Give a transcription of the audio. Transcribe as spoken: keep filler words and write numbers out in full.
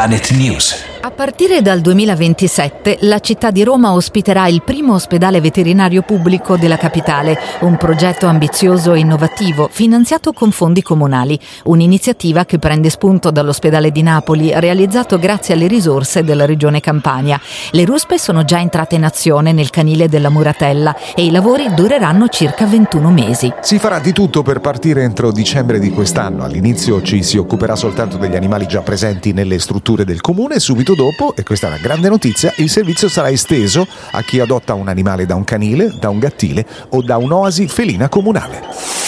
Planet News. A partire dal duemilaventisette la città di Roma ospiterà il primo ospedale veterinario pubblico della capitale, un progetto ambizioso e innovativo finanziato con fondi comunali, un'iniziativa che prende spunto dall'ospedale di Napoli, realizzato grazie alle risorse della regione Campania. Le ruspe sono già entrate in azione nel canile della Muratella e i lavori dureranno circa ventuno mesi. Si farà di tutto per partire entro dicembre di quest'anno. All'inizio ci si occuperà soltanto degli animali già presenti nelle strutture del comune. Subito dopo, e questa è una grande notizia, il servizio sarà esteso a chi adotta un animale da un canile, da un gattile o da un'oasi felina comunale.